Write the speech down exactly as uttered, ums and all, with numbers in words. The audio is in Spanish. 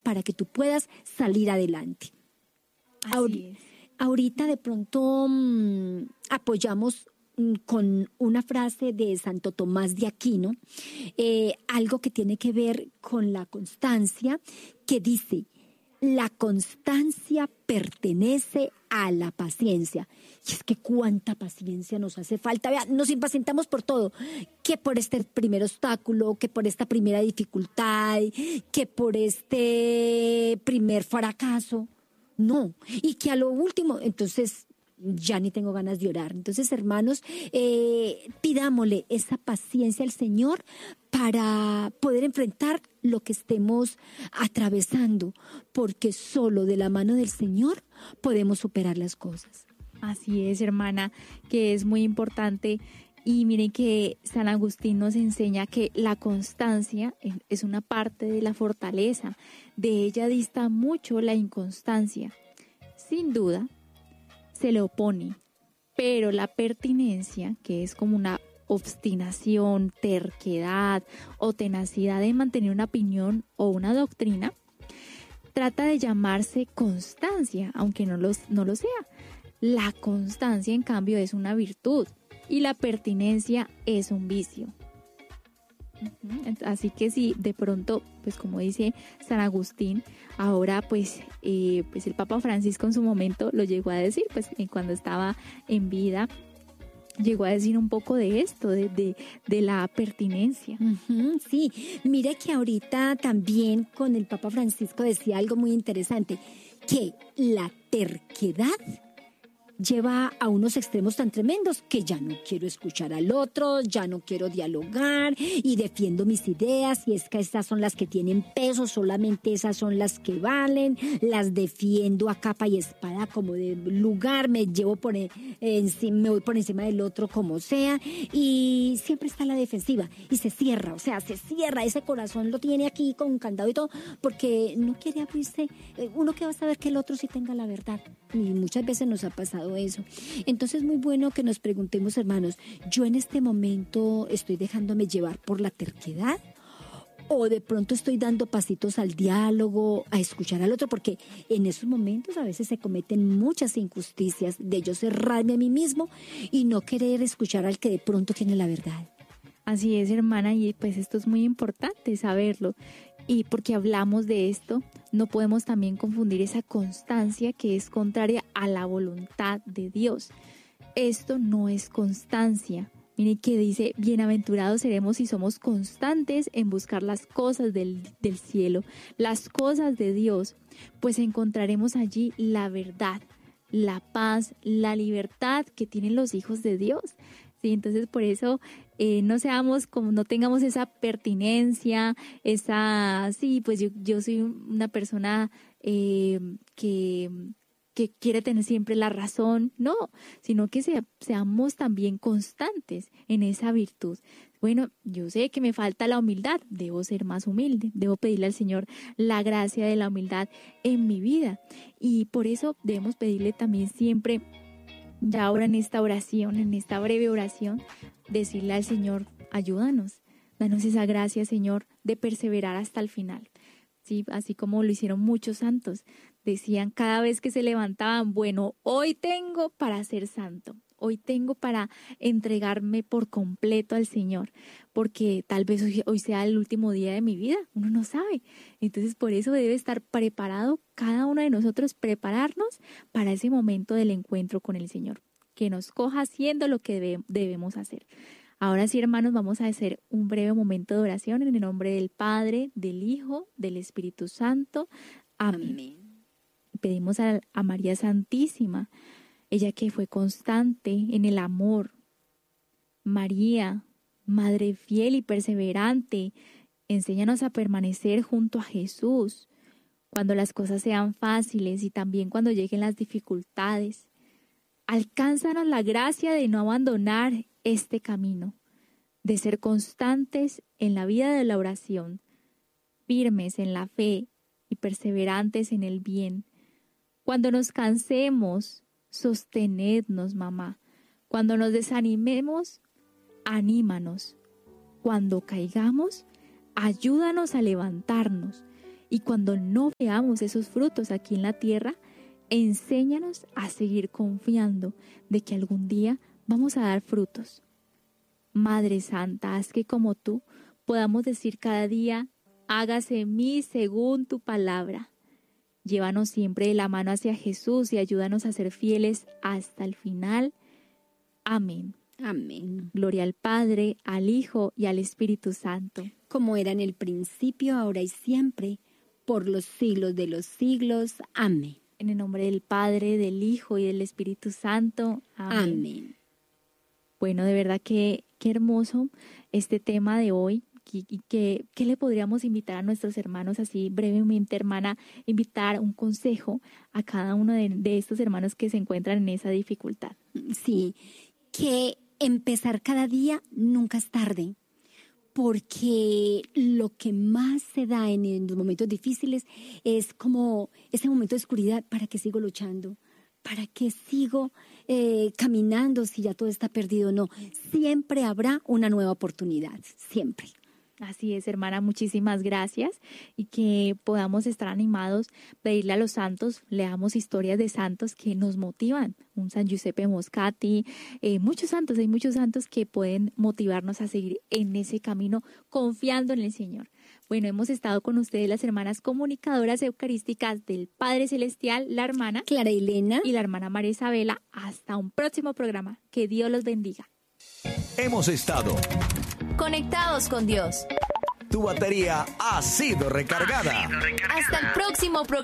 para que tú puedas salir adelante. Así Ahori- es. Ahorita de pronto mmm, apoyamos mmm, con una frase de Santo Tomás de Aquino, eh, algo que tiene que ver con la constancia, que dice: la constancia pertenece a la paciencia. Y es que cuánta paciencia nos hace falta. Vea, nos impacientamos por todo, que por este primer obstáculo, que por esta primera dificultad, que por este primer fracaso. No, y que a lo último, entonces ya ni tengo ganas de orar. Entonces, hermanos, eh, pidámosle esa paciencia al Señor para poder enfrentar lo que estemos atravesando, porque solo de la mano del Señor podemos superar las cosas. Así es, hermana, que es muy importante. Y miren que San Agustín nos enseña que la constancia es una parte de la fortaleza. De ella dista mucho la inconstancia. Sin duda, se le opone, pero la pertinencia, que es como una obstinación, terquedad o tenacidad de mantener una opinión o una doctrina, trata de llamarse constancia, aunque no lo, no lo sea. La constancia, en cambio, es una virtud. Y la pertinencia es un vicio. Así que si de pronto, pues como dice San Agustín, ahora pues, eh, pues el Papa Francisco en su momento lo llegó a decir, pues cuando estaba en vida, llegó a decir un poco de esto, de, de, de la pertinencia. Uh-huh, sí, mire que ahorita también con el Papa Francisco decía algo muy interesante, que la terquedad lleva a unos extremos tan tremendos que ya no quiero escuchar al otro, ya no quiero dialogar y defiendo mis ideas, y es que estas son las que tienen peso, solamente esas son las que valen, las defiendo a capa y espada como de lugar, me llevo por encima, me voy por encima del otro como sea, y siempre está la defensiva y se cierra, o sea, se cierra, ese corazón lo tiene aquí con un candado y todo, porque no quiere abrirse. Uno que va a saber que el otro sí tenga la verdad, y muchas veces nos ha pasado eso. Entonces, muy bueno que nos preguntemos, hermanos, ¿yo en este momento estoy dejándome llevar por la terquedad? ¿O de pronto estoy dando pasitos al diálogo, a escuchar al otro? Porque en esos momentos a veces se cometen muchas injusticias de yo cerrarme a mí mismo y no querer escuchar al que de pronto tiene la verdad. Así es, hermana, y pues esto es muy importante saberlo. Y porque hablamos de esto, no podemos también confundir esa constancia que es contraria a la voluntad de Dios. Esto no es constancia. Miren que dice, bienaventurados seremos si somos constantes en buscar las cosas del, del cielo, las cosas de Dios, pues encontraremos allí la verdad, la paz, la libertad que tienen los hijos de Dios. Sí, entonces por eso eh, no seamos como, no tengamos esa pertinencia, esa, sí, pues yo, yo soy una persona eh, que, que quiere tener siempre la razón, no, sino que sea, seamos también constantes en esa virtud. Bueno, yo sé que me falta la humildad, debo ser más humilde, debo pedirle al Señor la gracia de la humildad en mi vida, y por eso debemos pedirle también siempre, ya ahora en esta oración, en esta breve oración, decirle al Señor, ayúdanos, danos esa gracia, Señor, de perseverar hasta el final. Sí, así como lo hicieron muchos santos, decían cada vez que se levantaban, bueno, hoy tengo para ser santo, hoy tengo para entregarme por completo al Señor, porque tal vez hoy, hoy sea el último día de mi vida, uno no sabe. Entonces por eso debe estar preparado cada uno de nosotros, prepararnos para ese momento del encuentro con el Señor, que nos coja haciendo lo que debe, debemos hacer. Ahora sí, hermanos, vamos a hacer un breve momento de oración en el nombre del Padre, del Hijo, del Espíritu Santo. Amén. Amén. Pedimos a, a María Santísima, ella que fue constante en el amor. María, Madre fiel y perseverante, enséñanos a permanecer junto a Jesús cuando las cosas sean fáciles y también cuando lleguen las dificultades. Alcánzanos la gracia de no abandonar este camino, de ser constantes en la vida de la oración, firmes en la fe y perseverantes en el bien. Cuando nos cansemos, sostenednos, mamá. Cuando nos desanimemos, anímanos. Cuando caigamos, ayúdanos a levantarnos. Y cuando no veamos esos frutos aquí en la tierra, enséñanos a seguir confiando de que algún día vamos a dar frutos. Madre Santa, haz que como tú podamos decir cada día, hágase en mí según tu palabra. Llévanos siempre de la mano hacia Jesús y ayúdanos a ser fieles hasta el final. Amén. Amén. Gloria al Padre, al Hijo y al Espíritu Santo. Como era en el principio, ahora y siempre, por los siglos de los siglos. Amén. En el nombre del Padre, del Hijo y del Espíritu Santo. Amén. Amén. Bueno, de verdad que qué hermoso este tema de hoy. ¿Y qué, qué le podríamos invitar a nuestros hermanos así brevemente, hermana? Invitar un consejo a cada uno de, de estos hermanos que se encuentran en esa dificultad. Sí, que empezar cada día nunca es tarde, porque lo que más se da en, en los momentos difíciles es como ese momento de oscuridad. ¿Para qué sigo luchando? ¿Para qué sigo eh, caminando si ya todo está perdido? No, siempre habrá una nueva oportunidad, siempre. Así es, hermana, muchísimas gracias y que podamos estar animados, pedirle a los santos, leamos historias de santos que nos motivan, un San Giuseppe Moscati, eh, muchos santos, hay muchos santos que pueden motivarnos a seguir en ese camino confiando en el Señor. Bueno, hemos estado con ustedes las hermanas comunicadoras eucarísticas del Padre Celestial, la hermana Clara Elena y la hermana María Isabela. Hasta un próximo programa. Que Dios los bendiga. Hemos estado conectados con Dios. Tu batería ha sido recargada. Hasta el próximo programa.